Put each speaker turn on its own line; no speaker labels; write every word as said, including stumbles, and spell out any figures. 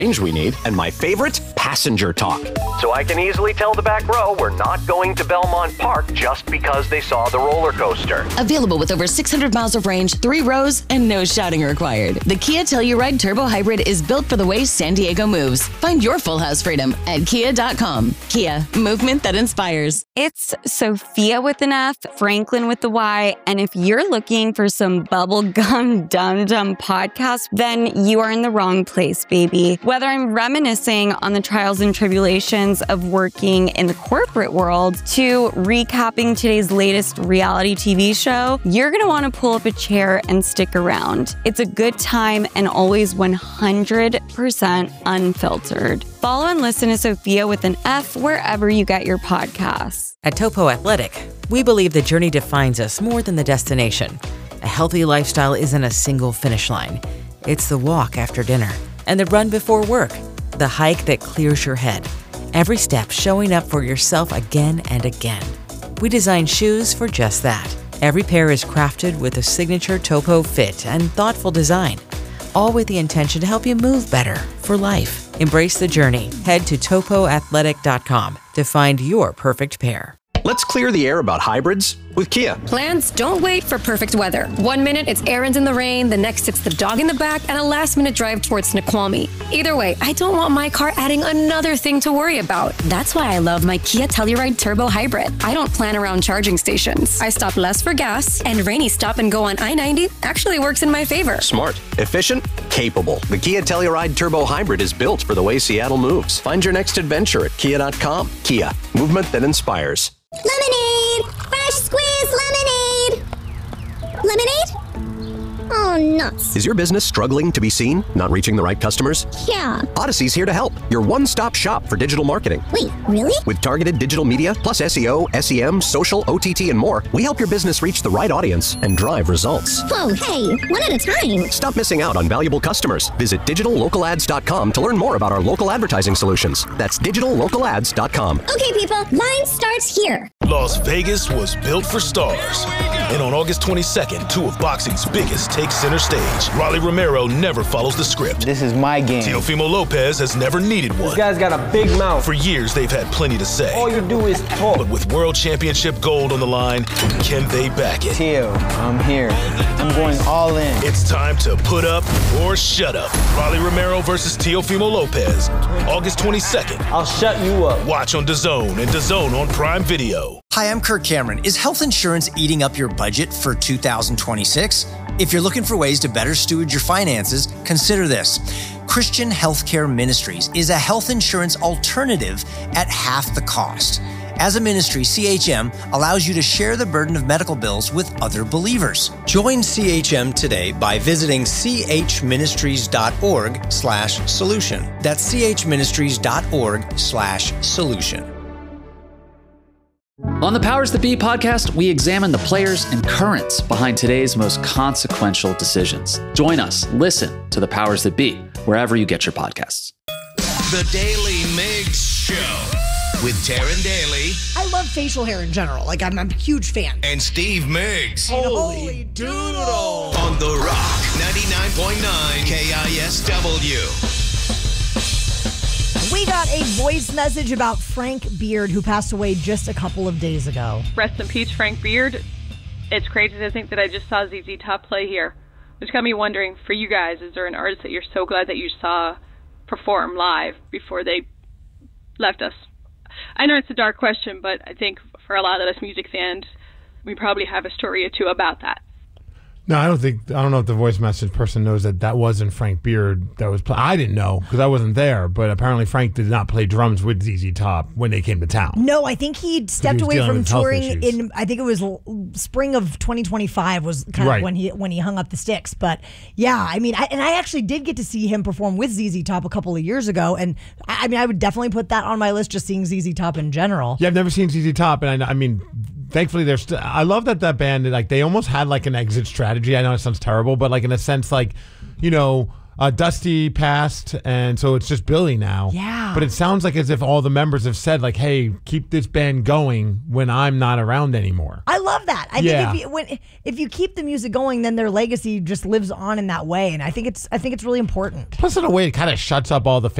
range we need, and my favorite, passenger talk. So I can easily tell the back row we're not going to Belmont Park just because they saw the roller coaster.
Available with over six hundred miles of range, three rows, and no shouting required. The Kia Telluride Turbo Hybrid is built for the way San Diego moves. Find your full house freedom at kia dot com. Kia, movement that inspires.
It's Sophia with an F, Franklin with the Y, and if you're looking for some bubblegum dum-dum podcast, then you are in the wrong place, baby. Whether I'm reminiscing on the trials and tribulations of working in the corporate world to recapping today's latest reality T V show, you're going to want to pull up a chair and stick around. It's a good time and always one hundred percent unfiltered. Follow and listen to Sophia with an F wherever you get your podcasts.
At Topo Athletic, we believe the journey defines us more than the destination. A healthy lifestyle isn't a single finish line. It's the walk after dinner and the run before work, the hike that clears your head. Every step showing up for yourself again and again. We design shoes for just that. Every pair is crafted with a signature Topo fit and thoughtful design, all with the intention to help you move better for life. Embrace the journey. Head to topo athletic dot com to find your perfect pair.
Let's clear the air about hybrids with Kia.
Plans don't wait for perfect weather. One minute it's errands in the rain, the next it's the dog in the back, and a last minute drive towards Snoqualmie. Either way, I don't want my car adding another thing to worry about. That's why I love my Kia Telluride Turbo Hybrid. I don't plan around charging stations. I stop less for gas, and rainy stop and go on I ninety actually works in my favor.
Smart, efficient, capable. The Kia Telluride Turbo Hybrid is built for the way Seattle moves. Find your next adventure at kia dot com. Kia, movement that inspires.
Lemonade! Fresh squeezed lemonade! Lemonade? Oh, nuts.
Is your business struggling to be seen? Not reaching the right customers?
Yeah.
Odyssey's here to help. Your one-stop shop for digital marketing.
Wait, really?
With targeted digital media, plus S E O, S E M, social, O T T, and more, we help your business reach the right audience and drive results.
Whoa, hey, one at a time.
Stop missing out on valuable customers. Visit digital local ads dot com to learn more about our local advertising solutions. That's digital local ads dot com.
Okay, people, line starts here.
Las Vegas was built for stars. And on August twenty-second, two of boxing's biggest take center stage. Rolly Romero never follows the script.
This is my game.
Teofimo Lopez has never needed one.
This guy's got a big mouth.
For years, they've had plenty to say.
All you do is talk.
But with world championship gold on the line, can they back it?
Teo, I'm here. I'm going all in.
It's time to put up or shut up. Rolly Romero versus Teofimo Lopez. August twenty-second.
I'll shut you up.
Watch on DAZN and DAZN on Prime Video.
Hi, I'm Kirk Cameron. Is health insurance eating up your budget for two thousand twenty-six? If you're looking for ways to better steward your finances, consider this. Christian Healthcare Ministries is a health insurance alternative at half the cost. As a ministry, C H M allows you to share the burden of medical bills with other believers. Join C H M today by visiting c h ministries dot org slash solution. That's c h ministries dot org slash solution.
On the Powers That Be podcast, we examine the players and currents behind today's most consequential decisions. Join us, listen to the Powers That Be, wherever you get your podcasts.
The Daily Migs Show with Taryn Daly.
I love facial hair in general. Like, I'm, I'm a huge fan.
And Steve Migs.
Holy doodle!
On The Rock, ninety-nine point nine K I S W.
We got a voice message about Frank Beard, who passed away just a couple of days ago.
Rest in peace, Frank Beard. It's crazy to think that I just saw Z Z Top play here, which got me wondering, for you guys, is there an artist that you're so glad that you saw perform live before they left us? I know it's a dark question, but I think for a lot of us music fans, we probably have a story or two about that.
No, I don't think, I don't know if the voice message person knows that that wasn't Frank Beard that was playing. I didn't know because I wasn't there, but apparently Frank did not play drums with Z Z Top when they came to town.
No, I think he stepped
he
away from touring
issues.
in, I think it was l- spring of twenty twenty-five was kind
Right.
of when he when he hung up the sticks. But yeah, I mean, I, and I actually did get to see him perform with Z Z Top a couple of years ago. And I, I mean, I would definitely put that on my list, just seeing Z Z Top in general.
Yeah, I've never seen Z Z Top, and I, I mean, thankfully they're still. I love that that band, like, they almost had like an exit strategy. I know it sounds terrible, but like in a sense, like, you know, Uh, Dusty passed, and so it's just Billy now.
Yeah.
But it sounds like as if all the members have said, like, hey, keep this band going when I'm not around anymore.
I love that. I
Yeah.
think if you, when, if you keep the music going, then their legacy just lives on in that way. And I think it's I think it's really important.
Plus, in a way, it kind of shuts up all the